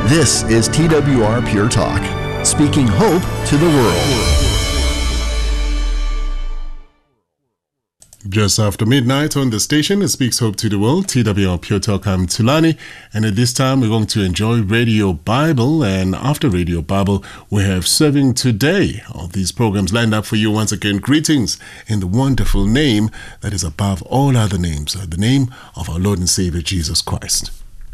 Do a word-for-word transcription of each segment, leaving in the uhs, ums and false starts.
This is T W R Pure Talk, speaking hope to the world. Just after midnight on the station, it speaks hope to the world, T W R Pure Talk. I'm Tulani, and at this time we're going to enjoy Radio Bible, and after Radio Bible we have Serving Today. All these programs lined up for you once again. Greetings in the wonderful name that is above all other names, the name of our Lord and Savior Jesus Christ.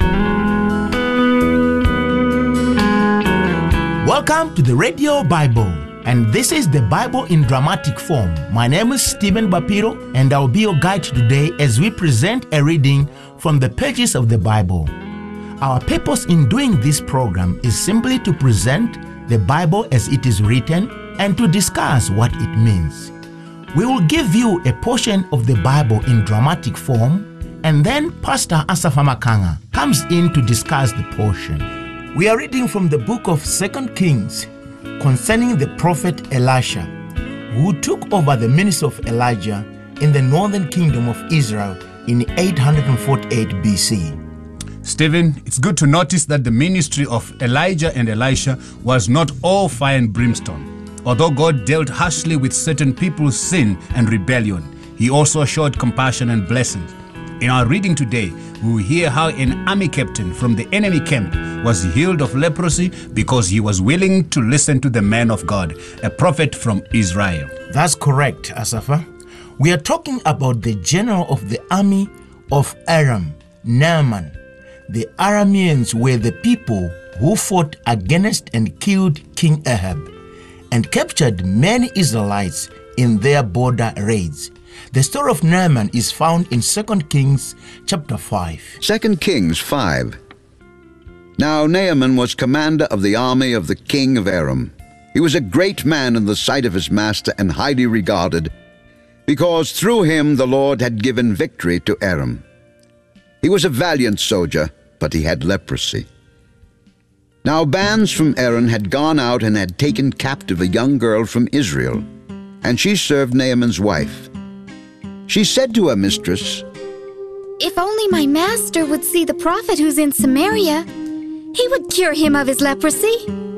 Welcome to the Radio Bible, and this is the Bible in dramatic form. My name is Stephen Bapiro, and I'll be your guide today as we present a reading from the pages of the Bible. Our purpose in doing this program is simply to present the Bible as it is written and to discuss what it means. We will give you a portion of the Bible in dramatic form, and then Pastor Asafa Makanga comes in to discuss the portion. We are reading from the book of Second Kings concerning the prophet Elisha, who took over the ministry of Elijah in the northern kingdom of Israel in eight forty-eight B C. Stephen, it's good to notice that the ministry of Elijah and Elisha was not all fire and brimstone. Although God dealt harshly with certain people's sin and rebellion, He also showed compassion and blessings. In our reading today, we will hear how an army captain from the enemy camp was healed of leprosy because he was willing to listen to the man of God, a prophet from Israel. That's correct, Asafa. We are talking about the general of the army of Aram, Naaman. The Arameans were the people who fought against and killed King Ahab and captured many Israelites in their border raids. The story of Naaman is found in Second Kings chapter five. Second Kings five. Now Naaman was commander of the army of the king of Aram. He was a great man in the sight of his master and highly regarded, because through him the Lord had given victory to Aram. He was a valiant soldier, but he had leprosy. Now bands from Aram had gone out and had taken captive a young girl from Israel, and she served Naaman's wife. She said to her mistress, "If only my master would see the prophet who's in Samaria, he would cure him of his leprosy."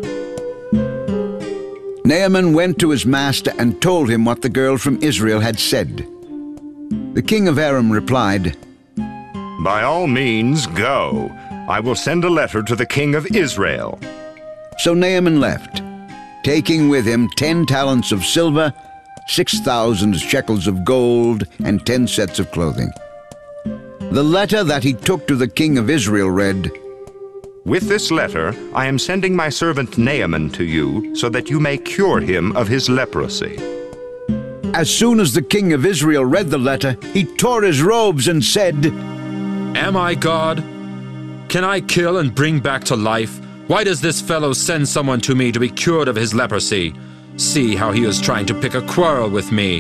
Naaman went to his master and told him what the girl from Israel had said. The king of Aram replied, "By all means, go. I will send a letter to the king of Israel." So Naaman left, taking with him ten talents of silver, six thousand shekels of gold, and ten sets of clothing. The letter that he took to the king of Israel read, "With this letter I am sending my servant Naaman to you, so that you may cure him of his leprosy." As soon as the king of Israel read the letter, he tore his robes and said, "Am I God? Can I kill and bring back to life? Why does this fellow send someone to me to be cured of his leprosy? See how he is trying to pick a quarrel with me."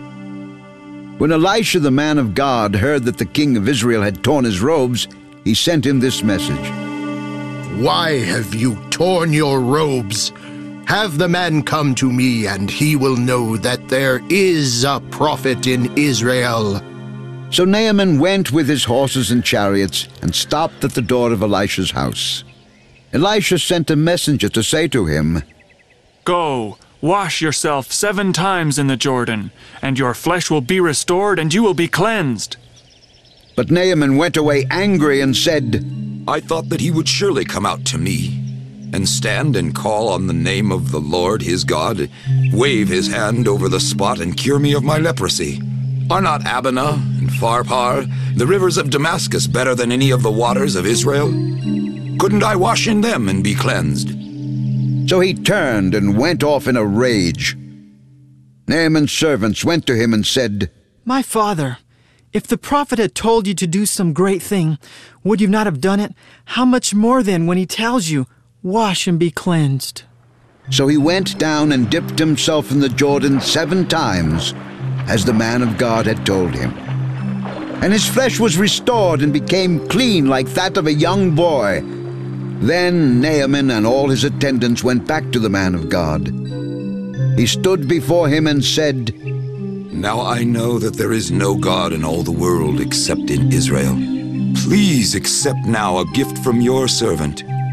When Elisha the man of God heard that the king of Israel had torn his robes, he sent him this message. "Why have you torn your robes? Have the man come to me, and he will know that there is a prophet in Israel." So Naaman went with his horses and chariots and stopped at the door of Elisha's house. Elisha sent a messenger to say to him, "Go, wash yourself seven times in the Jordan, and your flesh will be restored, and you will be cleansed." But Naaman went away angry and said, "I thought that he would surely come out to me, and stand and call on the name of the Lord his God, wave his hand over the spot and cure me of my leprosy. Are not Abana and Pharpar, the rivers of Damascus, better than any of the waters of Israel? Couldn't I wash in them and be cleansed?" So he turned and went off in a rage. Naaman's servants went to him and said, "My father, if the prophet had told you to do some great thing, would you not have done it? How much more then when he tells you, 'Wash and be cleansed'?" So he went down and dipped himself in the Jordan seven times, as the man of God had told him. And his flesh was restored and became clean like that of a young boy. Then Naaman and all his attendants went back to the man of God. He stood before him and said, "Now I know that there is no God in all the world except in Israel. Please accept now a gift from your servant.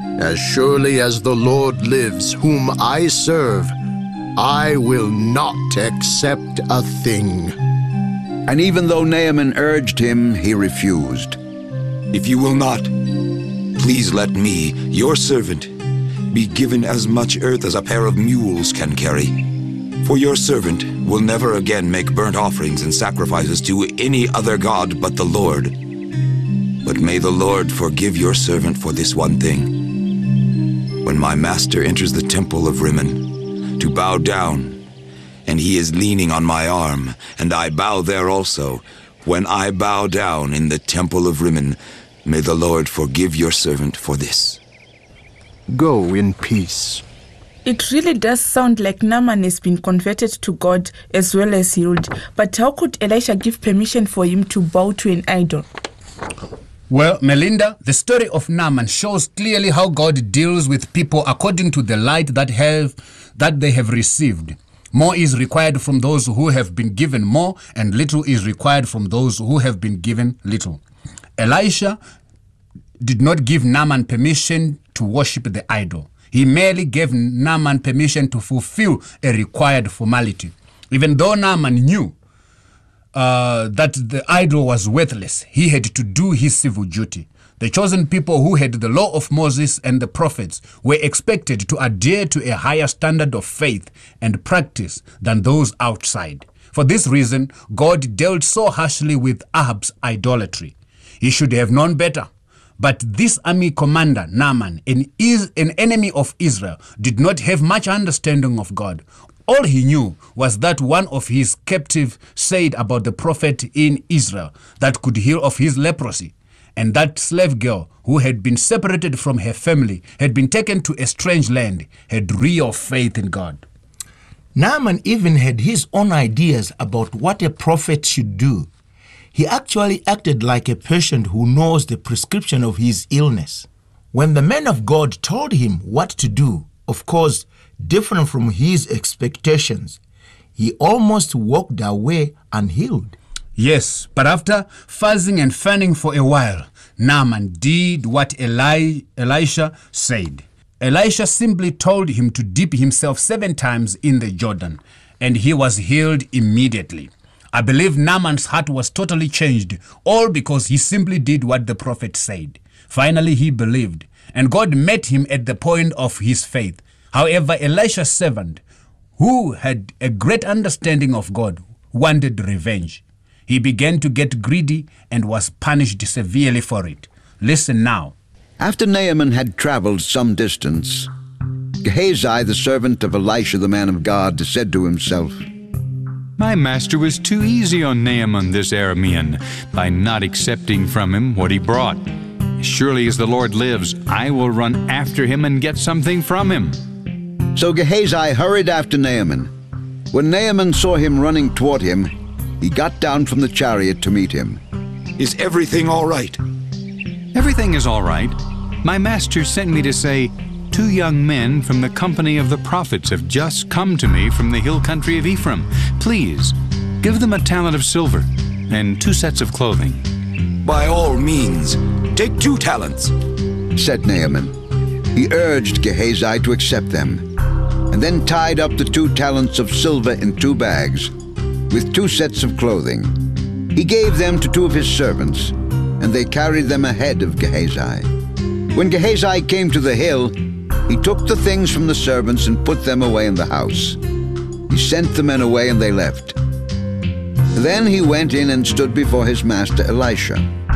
As surely as the Lord lives, whom I serve, I will not accept a thing. And even though Naaman urged him, he refused. If you will not, please let me, your servant, be given as much earth as a pair of mules can carry. For your servant will never again make burnt offerings and sacrifices to any other god but the Lord. But may the Lord forgive your servant for this one thing. When my master enters the temple of Rimmon to bow down, and he is leaning on my arm, and I bow there also, when I bow down in the temple of Rimmon, may the Lord forgive your servant for this. Go in peace. It really does sound like Naaman has been converted to God as well as healed. But how could Elisha give permission for him to bow to an idol? Well, Melinda, the story of Naaman shows clearly how God deals with people according to the light that have that they have received. More is required from those who have been given more, and little is required from those who have been given little. Elisha did not give Naaman permission to worship the idol. He merely gave Naaman permission to fulfill a required formality. Even though Naaman knew uh, that the idol was worthless, he had to do his civil duty. The chosen people who had the law of Moses and the prophets were expected to adhere to a higher standard of faith and practice than those outside. For this reason, God dealt so harshly with Ahab's idolatry. He should have known better. But this army commander, Naaman, an, is, an enemy of Israel, did not have much understanding of God. All he knew was that one of his captives said about the prophet in Israel that could heal of his leprosy. And that slave girl who had been separated from her family, had been taken to a strange land, had real faith in God. Naaman even had his own ideas about what a prophet should do. He actually acted like a patient who knows the prescription of his illness. When the man of God told him what to do, of course, different from his expectations, he almost walked away unhealed. Yes, but after fussing and fanning for a while, Naaman did what Eli- Elisha said. Elisha simply told him to dip himself seven times in the Jordan, and he was healed immediately. I believe Naaman's heart was totally changed, all because he simply did what the prophet said. Finally, he believed, and God met him at the point of his faith. However, Elisha's servant, who had a great understanding of God, wanted revenge. He began to get greedy and was punished severely for it. Listen now. After Naaman had traveled some distance, Gehazi, the servant of Elisha the man of God, said to himself, My master was too easy on Naaman this Aramean by not accepting from him what he brought. Surely as the Lord lives, I will run after him and get something from him. So Gehazi hurried after Naaman. When Naaman saw him running toward him, he got down from the chariot to meet him. Is everything all right? Everything is all right. My master sent me to say, Two young men from the company of the prophets have just come to me from the hill country of Ephraim. Please, give them a talent of silver and two sets of clothing. By all means, take two talents, said Naaman. He urged Gehazi to accept them, and then tied up the two talents of silver in two bags, with two sets of clothing. He gave them to two of his servants, and they carried them ahead of Gehazi. When Gehazi came to the hill, he took the things from the servants and put them away in the house. He sent the men away, and they left. Then he went in and stood before his master Elisha.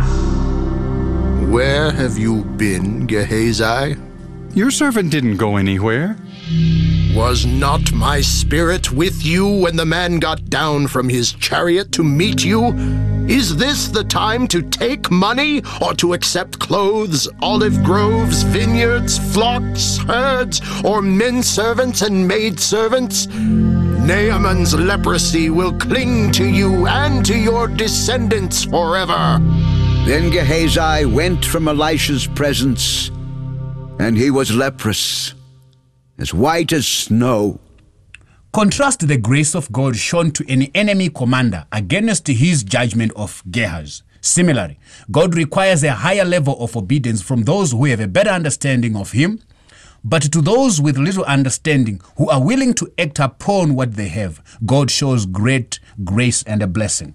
Where have you been, Gehazi? Your servant didn't go anywhere. Was not my spirit with you when the man got down from his chariot to meet you? Is this the time to take money or to accept clothes, olive groves, vineyards, flocks, herds, or men servants and maid servants? Naaman's leprosy will cling to you and to your descendants forever. Then Gehazi went from Elisha's presence, and he was leprous, as white as snow. Contrast the grace of God shown to an enemy commander against his judgment of Gehazi. Similarly, God requires a higher level of obedience from those who have a better understanding of Him, but to those with little understanding who are willing to act upon what they have, God shows great grace and a blessing.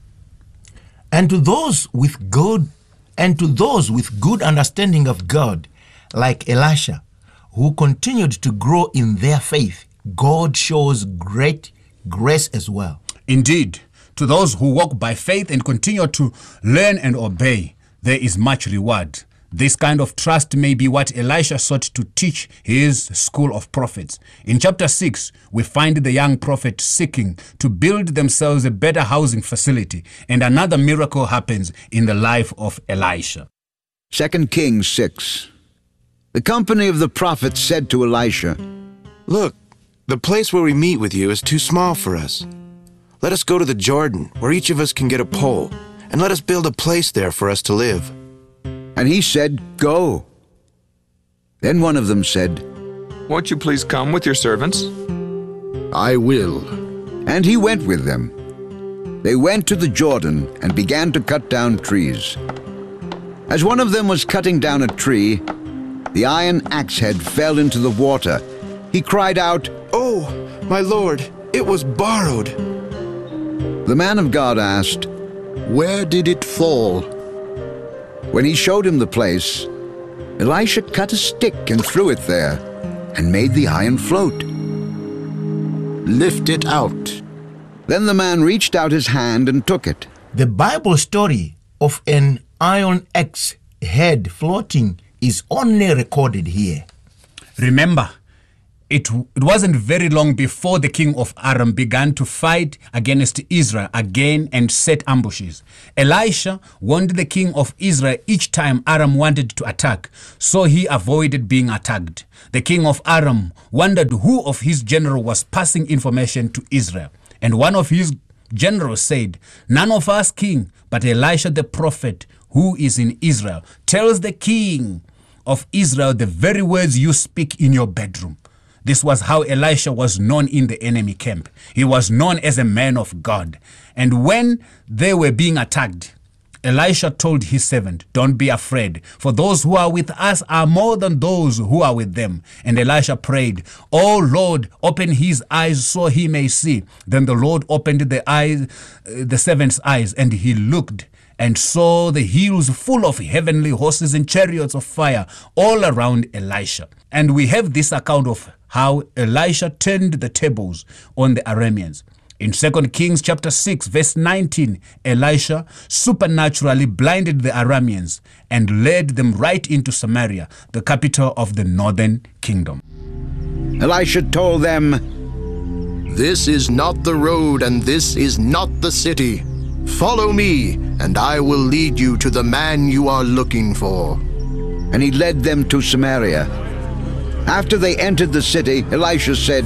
And to those with good and to those with good understanding of God, like Elisha, who continued to grow in their faith, God shows great grace as well. Indeed, to those who walk by faith and continue to learn and obey, there is much reward. This kind of trust may be what Elisha sought to teach his school of prophets. In chapter six, we find the young prophet seeking to build themselves a better housing facility, and another miracle happens in the life of Elisha. Second Kings six. The company of the prophets said to Elisha, "Look, the place where we meet with you is too small for us. Let us go to the Jordan, where each of us can get a pole, and let us build a place there for us to live." And he said, "Go." Then one of them said, "Won't you please come with your servants?" "I will." And he went with them. They went to the Jordan and began to cut down trees. As one of them was cutting down a tree, the iron axe head fell into the water. He cried out, "Oh, my lord, it was borrowed." The man of God asked, "Where did it fall?" When he showed him the place, Elisha cut a stick and threw it there, and made the iron float. "Lift it out." Then the man reached out his hand and took it. The Bible story of an iron axe head floating is only recorded here. Remember, It, it wasn't very long before the king of Aram began to fight against Israel again and set ambushes. Elisha warned the king of Israel each time Aram wanted to attack, so he avoided being attacked. The king of Aram wondered who of his general was passing information to Israel. And one of his generals said, "None of us, king, but Elisha the prophet, who is in Israel, tells the king of Israel the very words you speak in your bedroom." This was how Elisha was known in the enemy camp. He was known as a man of God. And when they were being attacked, Elisha told his servant, "Don't be afraid, for those who are with us are more than those who are with them." And Elisha prayed, "Oh Lord, open his eyes so he may see." Then the Lord opened the eyes, the servant's eyes, and he looked and saw the hills full of heavenly horses and chariots of fire all around Elisha. And we have this account of how Elisha turned the tables on the Arameans. In Second Kings chapter six, verse nineteen, Elisha supernaturally blinded the Arameans and led them right into Samaria, the capital of the northern kingdom. Elisha told them, "This is not the road, and this is not the city. Follow me, and I will lead you to the man you are looking for." And he led them to Samaria. After they entered the city, Elisha said,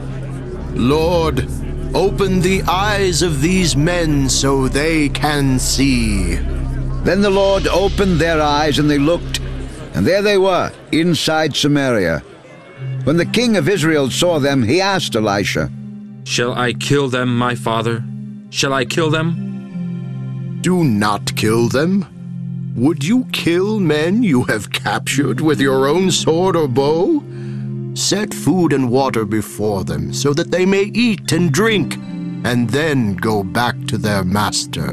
"Lord, open the eyes of these men so they can see." Then the Lord opened their eyes, and they looked, and there they were, inside Samaria. When the king of Israel saw them, he asked Elisha, "Shall I kill them, my father? Shall I kill them?" "Do not kill them. Would you kill men you have captured with your own sword or bow? Set food and water before them so that they may eat and drink, and then go back to their master."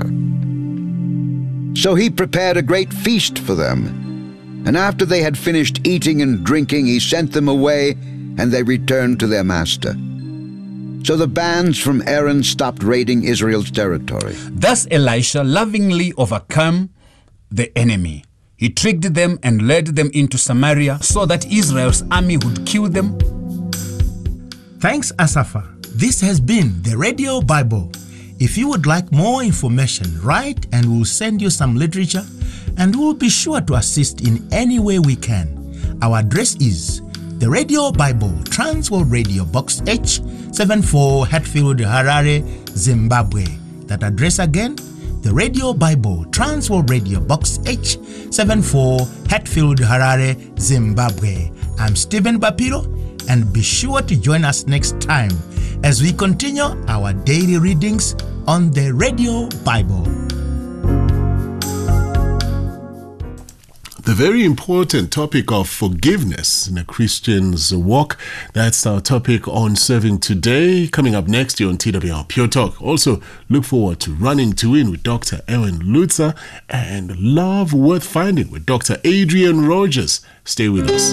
So he prepared a great feast for them. And after they had finished eating and drinking, he sent them away, and they returned to their master. So the bands from Aaron stopped raiding Israel's territory. Thus Elisha lovingly overcame the enemy. He tricked them and led them into Samaria so that Israel's army would kill them. Thanks, Asafa. This has been the Radio Bible. If you would like more information, write and we'll send you some literature, and we'll be sure to assist in any way we can. Our address is the Radio Bible, Transworld Radio, Box H seventy-four, Hatfield, Harare, Zimbabwe. That address again, the Radio Bible, Transworld Radio, Box H seventy-four, Hatfield, Harare, Zimbabwe. I'm Stephen Bapiro, and be sure to join us next time as we continue our daily readings on the Radio Bible. the very important topic of forgiveness in a Christian's walk. That's our topic on Serving Today. Coming up next year on T W R Pure Talk. Also, look forward to Running to Win with Doctor Erwin Lutzer and Love Worth Finding with Doctor Adrian Rogers. Stay with us.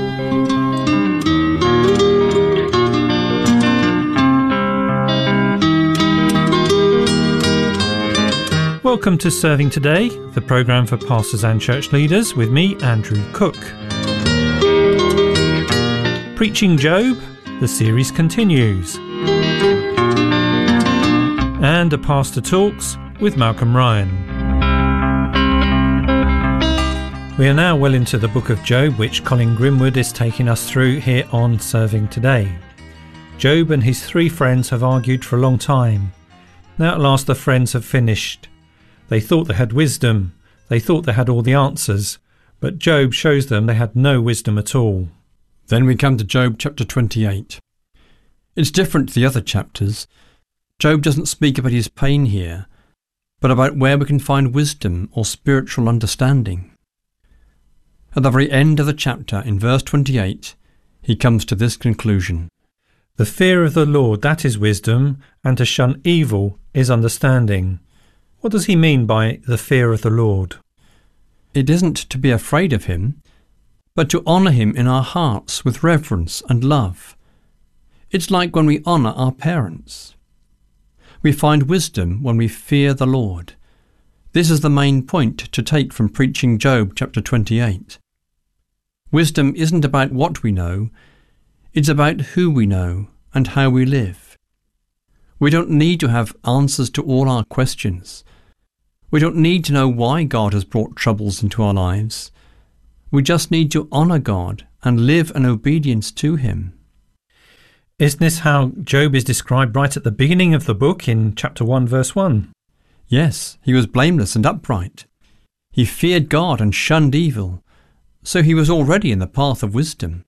Welcome to Serving Today, the programme for pastors and church leaders, with me, Andrew Cook. Preaching Job, the series continues. And A Pastor Talks with Malcolm Ryan. We are now well into the book of Job, which Colin Grimwood is taking us through here on Serving Today. Job and his three friends have argued for a long time. Now at last the friends have finished. They thought they had wisdom, they thought they had all the answers, but Job shows them they had no wisdom at all. Then we come to Job chapter twenty-eight. It's different to the other chapters. Job doesn't speak about his pain here, but about where we can find wisdom or spiritual understanding. At the very end of the chapter, in verse twenty-eight, he comes to this conclusion. The fear of the Lord, that is wisdom, and to shun evil is understanding. What does he mean by the fear of the Lord? It isn't to be afraid of him, but to honour him in our hearts with reverence and love. It's like when we honour our parents. We find wisdom when we fear the Lord. This is the main point to take from preaching Job chapter twenty-eight. Wisdom isn't about what we know, it's about who we know and how we live. We don't need to have answers to all our questions. We don't need to know why God has brought troubles into our lives. We just need to honour God and live in obedience to him. Isn't this how Job is described right at the beginning of the book in chapter one verse one? Yes, he was blameless and upright. He feared God and shunned evil, so he was already in the path of wisdom.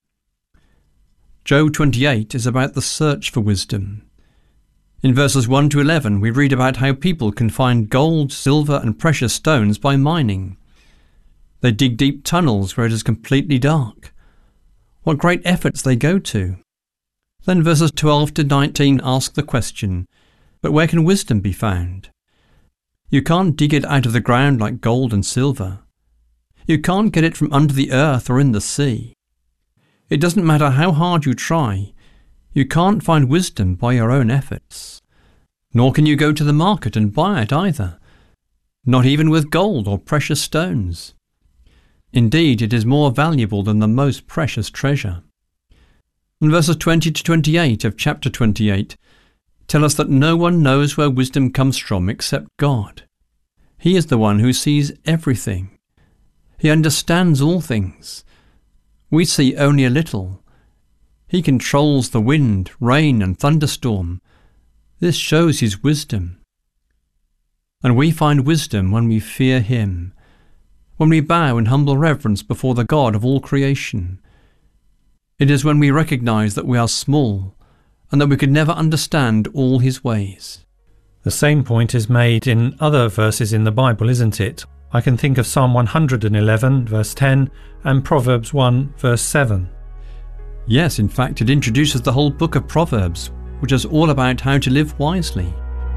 Job twenty-eight is about the search for wisdom. In verses one to eleven, we read about how people can find gold, silver and precious stones by mining. They dig deep tunnels where it is completely dark. What great efforts they go to. Then verses twelve to nineteen ask the question, but where can wisdom be found? You can't dig it out of the ground like gold and silver. You can't get it from under the earth or in the sea. It doesn't matter how hard you try. You can't find wisdom by your own efforts. Nor can you go to the market and buy it either. Not even with gold or precious stones. Indeed, it is more valuable than the most precious treasure. And verses twenty to twenty-eight of chapter twenty-eight tell us that no one knows where wisdom comes from except God. He is the one who sees everything. He understands all things. We see only a little. He controls the wind, rain and thunderstorm. This shows his wisdom. And we find wisdom when we fear him, when we bow in humble reverence before the God of all creation. It is when we recognize that we are small and that we could never understand all his ways. The same point is made in other verses in the Bible, isn't it? I can think of Psalm one hundred eleven, verse ten, and Proverbs one, verse seven. Yes, in fact, it introduces the whole book of Proverbs, which is all about how to live wisely.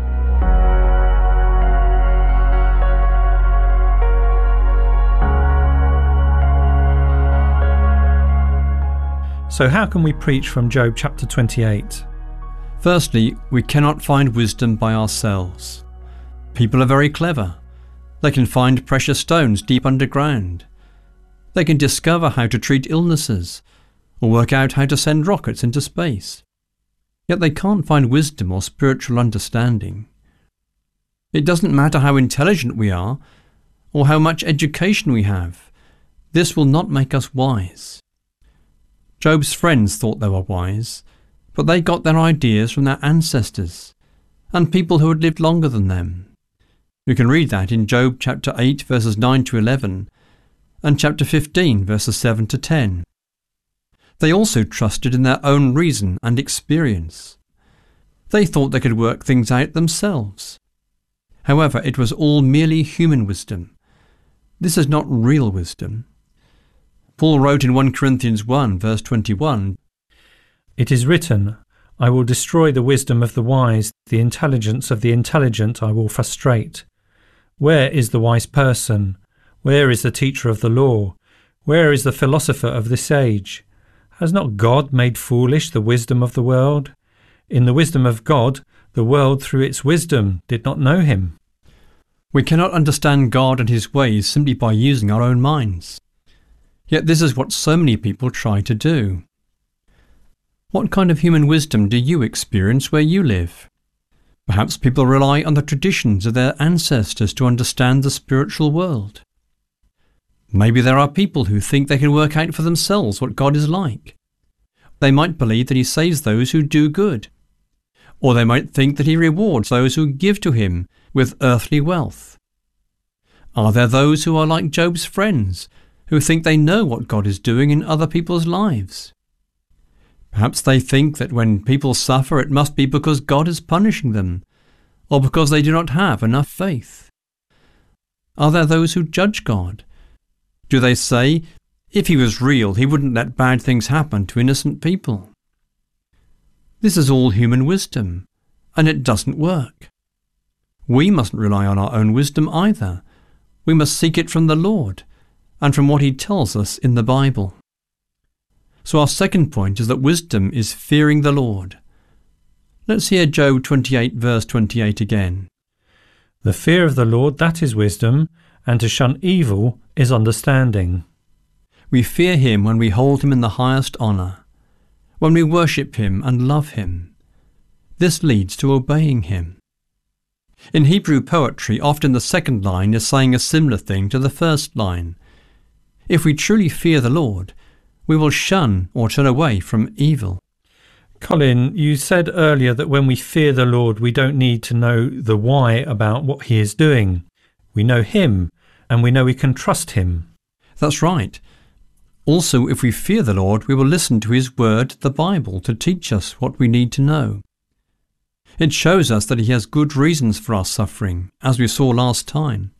So how can we preach from Job chapter twenty-eight? Firstly, we cannot find wisdom by ourselves. People are very clever. They can find precious stones deep underground. They can discover how to treat illnesses, or work out how to send rockets into space. Yet they can't find wisdom or spiritual understanding. It doesn't matter how intelligent we are, or how much education we have. This will not make us wise. Job's friends thought they were wise, but they got their ideas from their ancestors, and people who had lived longer than them. You can read that in Job chapter eight verses nine to eleven, and chapter fifteen verses seven to ten. They also trusted in their own reason and experience. They thought they could work things out themselves. However, it was all merely human wisdom. This is not real wisdom. Paul wrote in First Corinthians one, verse twenty-one, "It is written, I will destroy the wisdom of the wise, the intelligence of the intelligent I will frustrate. Where is the wise person? Where is the teacher of the law? Where is the philosopher of this age? Has not God made foolish the wisdom of the world? In the wisdom of God, the world through its wisdom did not know him." We cannot understand God and his ways simply by using our own minds. Yet this is what so many people try to do. What kind of human wisdom do you experience where you live? Perhaps people rely on the traditions of their ancestors to understand the spiritual world. Maybe there are people who think they can work out for themselves what God is like. They might believe that he saves those who do good. Or they might think that he rewards those who give to him with earthly wealth. Are there those who are like Job's friends, who think they know what God is doing in other people's lives? Perhaps they think that when people suffer it must be because God is punishing them, or because they do not have enough faith. Are there those who judge God? Do they say, if he was real, he wouldn't let bad things happen to innocent people? This is all human wisdom, and it doesn't work. We mustn't rely on our own wisdom either. We must seek it from the Lord, and from what he tells us in the Bible. So our second point is that wisdom is fearing the Lord. Let's hear Job twenty-eight, verse twenty-eight again. "The fear of the Lord, that is wisdom, and to shun evil is understanding." We fear him when we hold him in the highest honour, when we worship him and love him. This leads to obeying him. In Hebrew poetry, often the second line is saying a similar thing to the first line. If we truly fear the Lord, we will shun or turn away from evil. Colin, you said earlier that when we fear the Lord, we don't need to know the why about what he is doing. We know him, and we know we can trust him. That's right. Also, if we fear the Lord, we will listen to his word, the Bible, to teach us what we need to know. It shows us that he has good reasons for our suffering, as we saw last time.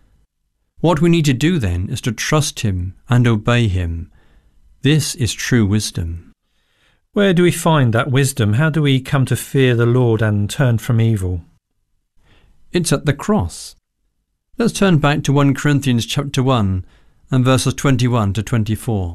What we need to do then is to trust him and obey him. This is true wisdom. Where do we find that wisdom? How do we come to fear the Lord and turn from evil? It's at the cross. Let's turn back to First Corinthians chapter one and verses twenty-one to twenty-four.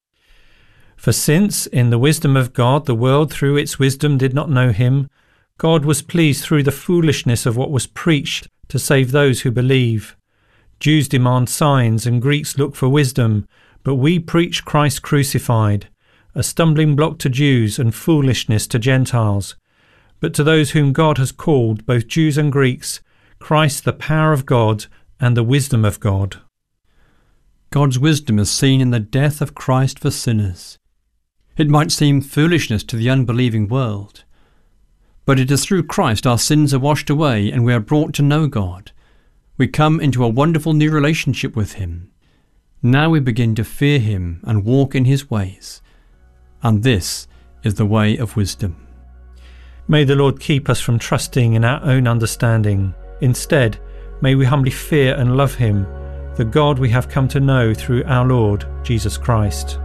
"For since, in the wisdom of God, the world through its wisdom did not know him, God was pleased through the foolishness of what was preached to save those who believe. Jews demand signs and Greeks look for wisdom, but we preach Christ crucified, a stumbling block to Jews and foolishness to Gentiles. But to those whom God has called, both Jews and Greeks, Christ the power of God and the wisdom of God." God's wisdom is seen in the death of Christ for sinners. It might seem foolishness to the unbelieving world, but it is through Christ our sins are washed away and we are brought to know God. We come into a wonderful new relationship with him. Now we begin to fear him and walk in his ways. And this is the way of wisdom. May the Lord keep us from trusting in our own understanding. Instead, may we humbly fear and love him, the God we have come to know through our Lord Jesus Christ.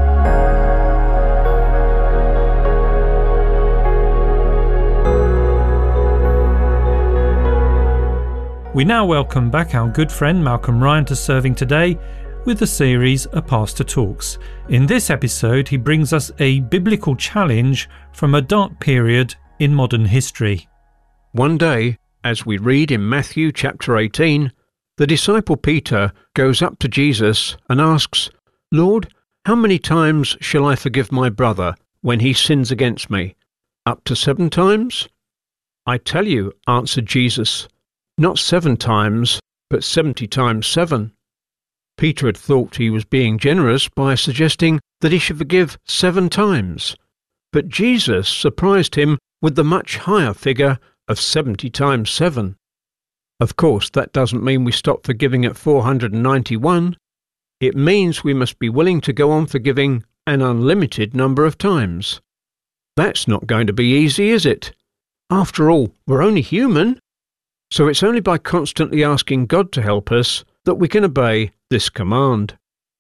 We now welcome back our good friend Malcolm Ryan to Serving Today with the series A Pastor Talks. In this episode, he brings us a biblical challenge from a dark period in modern history. One day, as we read in Matthew chapter eighteen, the disciple Peter goes up to Jesus and asks, "Lord, how many times shall I forgive my brother when he sins against me? Up to seven times?" "I tell you," answered Jesus, "not seven times, but seventy times seven." Peter had thought he was being generous by suggesting that he should forgive seven times, but Jesus surprised him with the much higher figure of seventy times seven. Of course, that doesn't mean we stop forgiving at four hundred ninety-one. It means we must be willing to go on forgiving an unlimited number of times. That's not going to be easy, is it? After all, we're only human. So it's only by constantly asking God to help us that we can obey this command.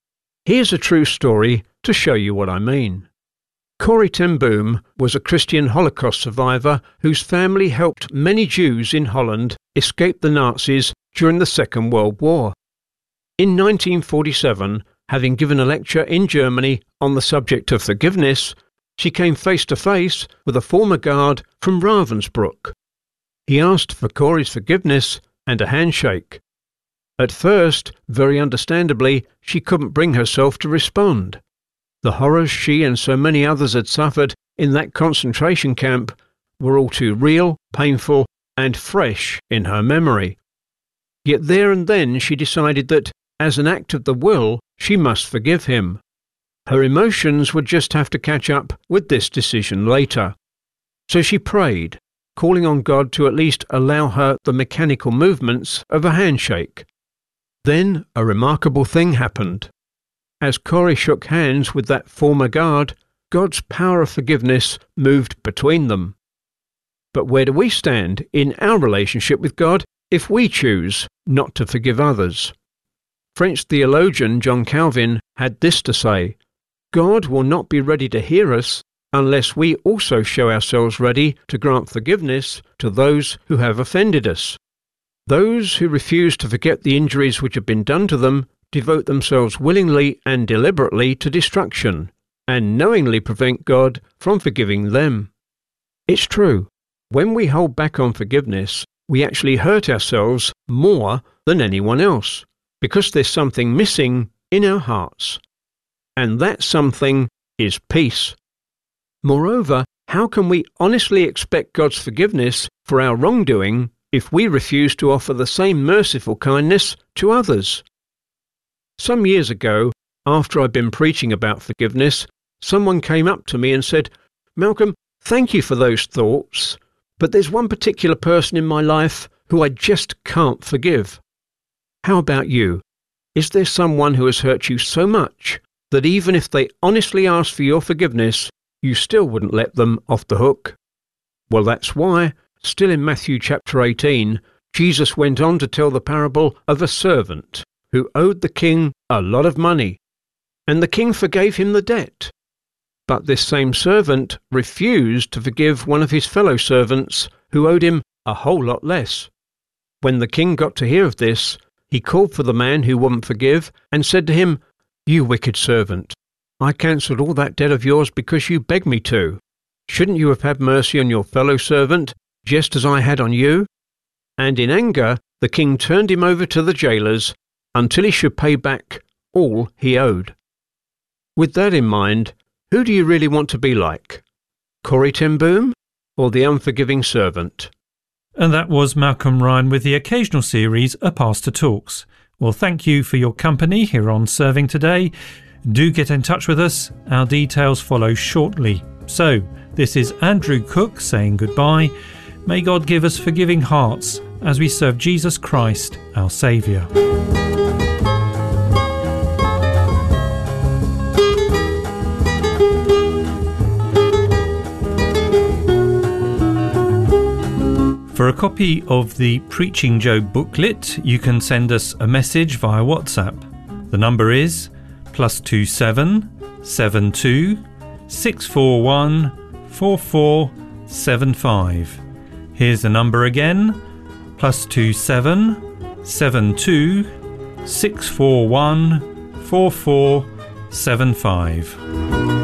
Here's a true story to show you what I mean. Corrie ten Boom was a Christian Holocaust survivor whose family helped many Jews in Holland escape the Nazis during the Second World War. In nineteen forty-seven, having given a lecture in Germany on the subject of forgiveness, she came face to face with a former guard from Ravensbrück. He asked for Corrie's forgiveness and a handshake. At first, very understandably, she couldn't bring herself to respond. The horrors she and so many others had suffered in that concentration camp were all too real, painful, and fresh in her memory. Yet there and then she decided that, as an act of the will, she must forgive him. Her emotions would just have to catch up with this decision later. So she prayed, calling on God to at least allow her the mechanical movements of a handshake. Then a remarkable thing happened. As Corrie shook hands with that former guard, God's power of forgiveness moved between them. But where do we stand in our relationship with God if we choose not to forgive others? French theologian John Calvin had this to say: God will not be ready to hear us unless we also show ourselves ready to grant forgiveness to those who have offended us. Those who refuse to forget the injuries which have been done to them devote themselves willingly and deliberately to destruction, and knowingly prevent God from forgiving them. It's true, when we hold back on forgiveness, we actually hurt ourselves more than anyone else, because there's something missing in our hearts. And that something is peace. Moreover, how can we honestly expect God's forgiveness for our wrongdoing if we refuse to offer the same merciful kindness to others? Some years ago, after I'd been preaching about forgiveness, someone came up to me and said, "Malcolm, thank you for those thoughts, but there's one particular person in my life who I just can't forgive." How about you? Is there someone who has hurt you so much that even if they honestly ask for your forgiveness, you still wouldn't let them off the hook? Well, that's why, still in Matthew chapter eighteen, Jesus went on to tell the parable of a servant who owed the king a lot of money, and the king forgave him the debt. But this same servant refused to forgive one of his fellow servants who owed him a whole lot less. When the king got to hear of this, he called for the man who wouldn't forgive and said to him, "You wicked servant, I cancelled all that debt of yours because you begged me to. Shouldn't you have had mercy on your fellow servant, just as I had on you?" And in anger, the king turned him over to the jailers until he should pay back all he owed. With that in mind, who do you really want to be like? Corrie ten Boom or the unforgiving servant? And that was Malcolm Ryan with the occasional series A Pastor Talks. Well, thank you for your company here on Serving Today. Do get in touch with us. Our details follow shortly. So, this is Andrew Cook saying goodbye. May God give us forgiving hearts as we serve Jesus Christ, our Saviour. For a copy of the Preaching Job booklet, you can send us a message via WhatsApp. The number is plus two seven seven two six four one four four seven five. Here's the number again: plus two seven seven two six four one four four seven five.